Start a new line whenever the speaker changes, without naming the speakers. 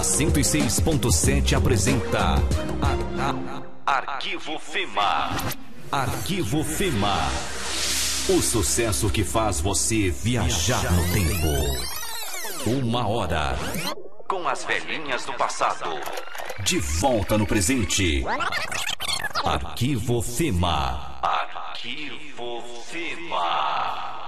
A 106.7 apresenta Arquivo Fema. Arquivo Fema. O sucesso que faz você viajar no tempo. 1 hora com as velhinhas do passado. De volta no presente. Arquivo Fema. Arquivo Fema.